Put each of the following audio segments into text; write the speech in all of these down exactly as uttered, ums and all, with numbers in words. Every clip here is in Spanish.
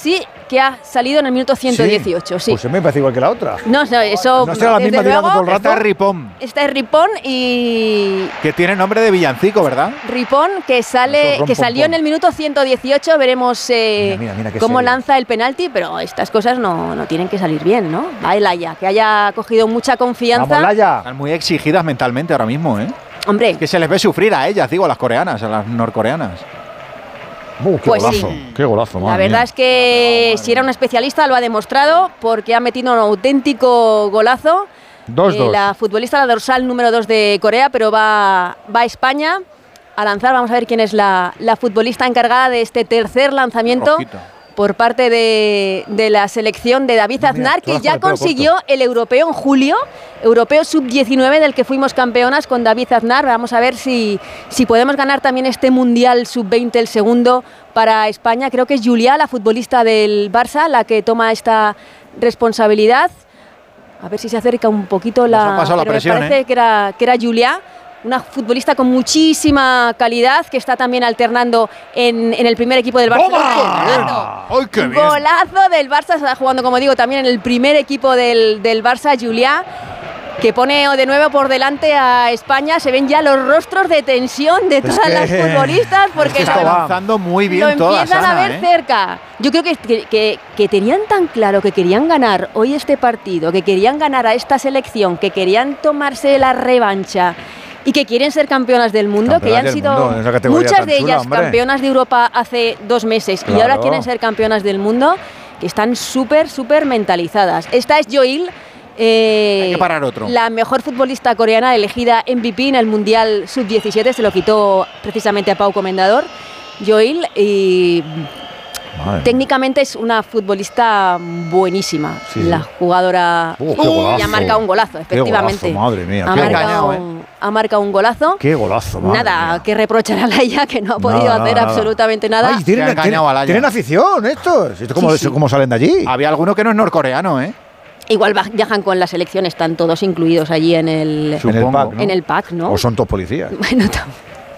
sí que ha salido en el minuto ciento dieciocho. Sí. Pues se me parece igual que la otra. No, no, eso. ¿No será la misma tirando todo el rato? Esta es Ripón. Esta es Ripón y. Que tiene nombre de villancico, ¿verdad? Ripón, que sale, que salió en el minuto ciento dieciocho. Veremos eh, mira, mira, mira cómo serio. lanza el penalti, pero estas cosas no, no tienen que salir bien, ¿no? Va el Haya, que haya cogido mucha confianza. Vamos, Laya. Están muy exigidas mentalmente ahora mismo, ¿eh? Hombre. Que se les ve sufrir a ellas, digo, a las coreanas, a las norcoreanas. Uh, qué Pues golazo, sí. qué golazo, La madre verdad mía. es que si era un especialista lo ha demostrado porque ha metido un auténtico golazo. dos dos. Eh, la futbolista, la dorsal número dos de Corea, pero va, va a España a lanzar. Vamos a ver quién es la, la futbolista encargada de este tercer lanzamiento Rojito. por parte de, de la selección de David Mira, Aznar, que todas ya con el pelo consiguió el europeo en julio, europeo sub diecinueve del que fuimos campeonas con David Aznar. Vamos a ver si, si podemos ganar también este mundial sub veinte, el segundo para España. Creo que es Juliá, la futbolista del Barça, la que toma esta responsabilidad. A ver si se acerca un poquito la... Nos ha pasado la pero presión, me parece ¿eh? que era, que era Juliá, una futbolista con muchísima calidad, que está también alternando en, en el primer equipo del Barça. ¡Toma! ¡Ay, qué bien! Golazo del Barça, está jugando, como digo, también en el primer equipo del, del Barça, Juliá, que pone de nuevo por delante a España. Se ven ya los rostros de tensión de todas que- las futbolistas porque Está lo, avanzando muy lo bien todas, empiezan a Ana, ver ¿eh? cerca. Yo creo que, que, que, que tenían tan claro que querían ganar hoy este partido, que querían ganar a esta selección, que querían tomarse la revancha y que quieren ser campeonas del mundo, Campeonas que ya han del sido mundo, en esa categoría muchas tan de chula, ellas hombre. campeonas de Europa hace dos meses y Claro. ahora quieren ser campeonas del mundo, que están súper, súper mentalizadas. Esta es Joil. Eh, Hay que parar otro. La mejor futbolista coreana elegida M V P en el Mundial sub diecisiete, se lo quitó precisamente a Pau Comendador, Joil, y Madre. técnicamente es una futbolista buenísima, Sí, la sí. jugadora. Uh, qué golazo. Y ha marcado un golazo, Qué efectivamente. golazo, madre mía, Ha qué marcado, golazo. ha marcado un golazo. Qué golazo, madre Nada mía. que reprochar a Laia, que no ha podido Nada, hacer nada, absolutamente nada. Ay, tienen, Se ha engañado tienen- a Laya. tienen afición estos. ¿Esto cómo, Sí, sí. cómo salen de allí? Había alguno que no es norcoreano, ¿eh? Igual va- viajan con la selección, están todos incluidos allí en el, En el supongo. pack, ¿no? en el pack, ¿no? ¿O son todos policías? Bueno, tam-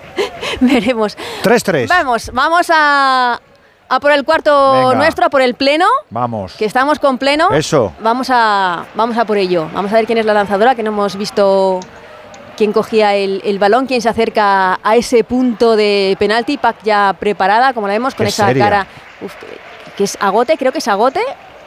veremos. tres tres. Vamos, vamos a, a por el cuarto Venga. nuestro, a por el pleno, Vamos. que estamos con pleno. Eso. Vamos a, vamos a por ello. Vamos a ver quién es la lanzadora, que no hemos visto quién cogía el, el balón, quién se acerca a ese punto de penalti. Pac ya preparada, como la vemos, con Qué esa seria. cara. Uf, que, que es Agote, creo que es Agote.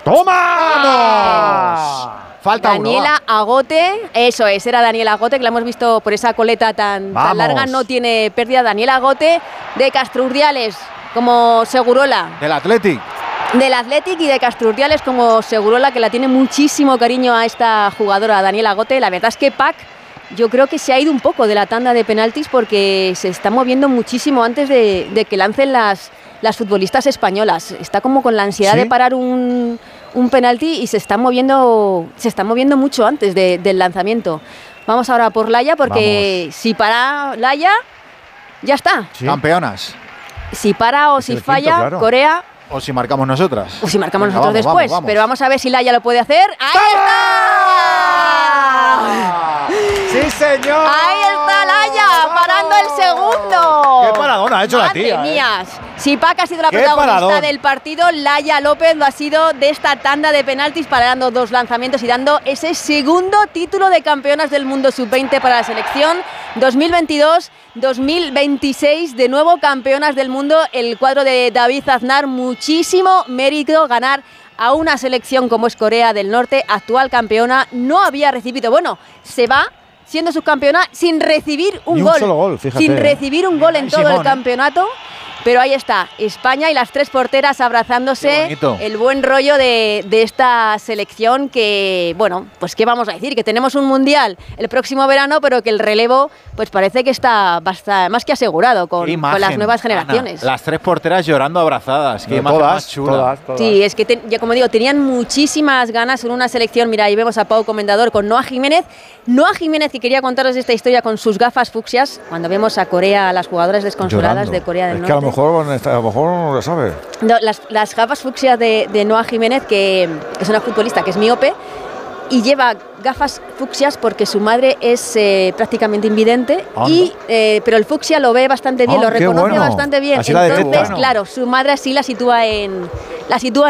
¡Toma! Falta uno, Daniela Agote, eso es, era Daniela Agote, que la hemos visto por esa coleta tan, tan Vamos. larga, no tiene pérdida. Daniela Agote de Castrurdiales como Segurola, va. Del Athletic. del Athletic, y de Castrurdiales como Segurola, que la tiene muchísimo cariño a esta jugadora, a Daniela Agote. La verdad es que Pac, yo creo que se ha ido un poco de la tanda de penaltis porque se está moviendo muchísimo antes de, de que lancen las, las futbolistas españolas. Está como con la ansiedad ¿Sí? de parar un, un penalti y se está moviendo, se está moviendo mucho antes de- del lanzamiento. Vamos ahora por Laia, porque si para Laia, ya está. Sí. Campeonas. Si para o Es si el quinto, falla, claro. Corea, O si marcamos nosotras. o si marcamos Venga, nosotros vamos, después. vamos, vamos. Pero vamos a ver si Laia lo puede hacer. ¡Ahí está! ¡Sí, señor! Ahí está Laia, parando el segundo. ¡Qué paradón ha hecho la Madre tía! eh! mías. Si Pac ha sido la ¡Qué protagonista paradón! del partido, Laia López lo ha sido de esta tanda de penaltis, parando dos lanzamientos y dando ese segundo título de campeonas del mundo sub veinte para la selección. dos mil veintidós dos mil veintiséis, de nuevo campeonas del mundo. El cuadro de David Aznar, muchísimo mérito ganar a una selección como es Corea del Norte, actual campeona. No había recibido, bueno, se va siendo subcampeona sin recibir un Ni un gol, solo gol, fíjate, sin eh. recibir un gol en todo Simón, el eh. campeonato. Pero ahí está, España y las tres porteras Qué abrazándose, bonito. el buen rollo de, de esta selección que, bueno, pues qué vamos a decir, que tenemos un mundial el próximo verano, pero que el relevo pues parece que está bastante, más que asegurado con, Qué con imagen, las nuevas Ana. generaciones. Las tres porteras llorando abrazadas. Qué No, imagen todas, más chula. todas, todas. Sí, es que, te- ya como digo, tenían muchísimas ganas en una selección. Mira, ahí vemos a Pau Comendador con Noa Jiménez. Noa Jiménez, que quería contaros esta historia con sus gafas fucsias, cuando vemos a Corea, a las jugadoras desconsoladas Llorando. de Corea del es Norte. que a lo mejor, a lo mejor no lo sabe. No, las, las gafas fucsias de, de Noa Jiménez, que es una futbolista que es miope y lleva gafas fucsias porque su madre es eh, prácticamente invidente, y, eh, pero el fucsia lo ve bastante bien, Ah, lo qué reconoce bueno. bastante bien. Así la Entonces, detecta. claro, su madre así la sitúa en la sitúa